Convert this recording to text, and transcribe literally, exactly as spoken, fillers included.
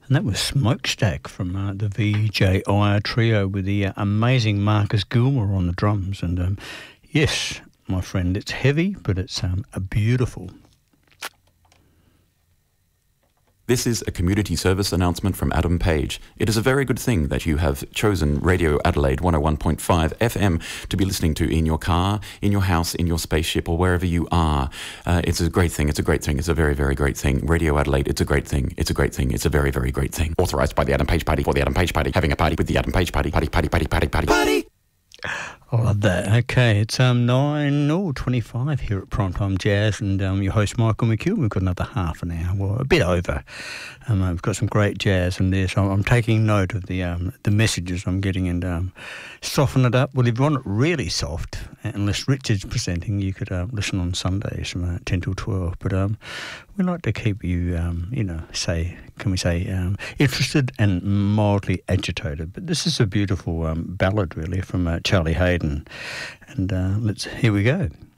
And that was Smokestack from uh, the V J I trio with the uh, amazing Marcus Gilmore on the drums. And um, yes, my friend, it's heavy, but it's um, a beautiful. This is a community service announcement from Adam Page. It is a very good thing that you have chosen Radio Adelaide one oh one point five F M to be listening to in your car, in your house, in your spaceship, or wherever you are. Uh, it's a great thing. It's a great thing. It's a very, very great thing. Radio Adelaide, it's a great thing. It's a great thing. It's a very, very great thing. Authorised by the Adam Page Party for the Adam Page Party. Having a party with the Adam Page Party. Party, party, party, party, party, party. I love that. Okay, it's um nine oh twenty-five here at Primetime Jazz, and um, your host Michael McHugh. We've got another half an hour, well, a bit over. Um, I've got some great jazz in there, so I'm taking note of the um the messages I'm getting and um soften it up. Well, if you want it really soft, unless Richard's presenting, you could uh, listen on Sundays from uh, ten till twelve. But um, we like to keep you um you know say can we say um interested and mildly agitated. But this is a beautiful um ballad really from uh, Charlie Hayden, and uh, let's here we go.